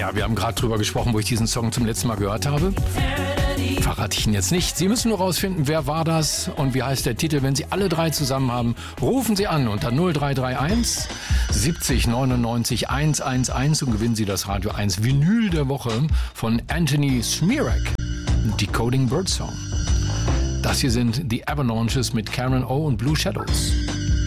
Ja, wir haben gerade drüber gesprochen, wo ich diesen Song zum letzten Mal gehört habe. Verrate ich Ihnen jetzt nicht. Sie müssen nur rausfinden, wer war das und wie heißt der Titel. Wenn Sie alle drei zusammen haben, rufen Sie an unter 0331 70 99 111 und gewinnen Sie das Radio 1 Vinyl der Woche von Anthony Smirak, Decoding Birdsong. Das hier sind The Avalanches mit Karen O und Blue Shadows.